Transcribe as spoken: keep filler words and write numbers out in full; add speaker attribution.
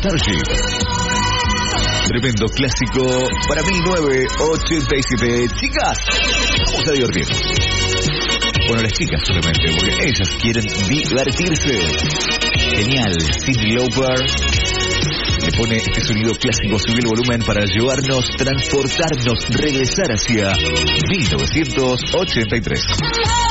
Speaker 1: Starship. Tremendo clásico para mil novecientos ochenta y siete. Chicas, vamos a divertirnos. Bueno, las chicas solamente, porque ellas quieren divertirse. Genial, Cyndi Lauper le pone este sonido clásico, subir el volumen para llevarnos, transportarnos, regresar hacia mil novecientos ochenta y tres.